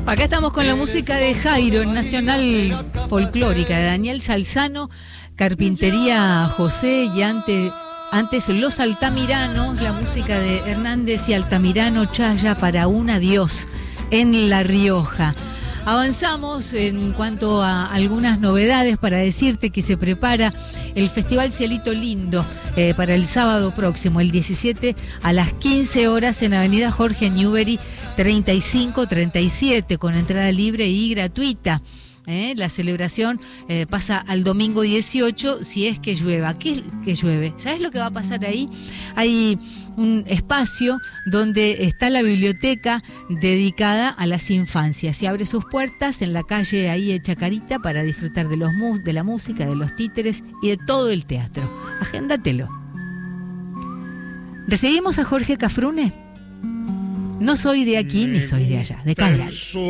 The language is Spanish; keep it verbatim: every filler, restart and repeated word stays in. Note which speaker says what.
Speaker 1: Acá estamos con la música de Jairo, Nacional Folclórica, de Daniel Salzano, Carpintería José y antes, antes Los Altamiranos, la música de Hernández y Altamirano Chaya para un adiós en La Rioja. Avanzamos en cuanto a algunas novedades para decirte que se prepara el Festival Cielito Lindo eh, para el sábado próximo, el diecisiete a las quince horas en Avenida Jorge Newbery treinta y cinco treinta y siete con entrada libre y gratuita. ¿Eh? La celebración eh, pasa al domingo dieciocho si es que llueva. ¿Qué que llueve? ¿Sabes lo que va a pasar ahí? Hay un espacio donde está la biblioteca dedicada a las infancias y abre sus puertas en la calle ahí de Chacarita para disfrutar de, los mus, de la música, de los títeres y de todo el teatro. Agéndatelo. ¿Recibimos a Jorge Cafrune? No soy de aquí ni soy de allá, de Cadral.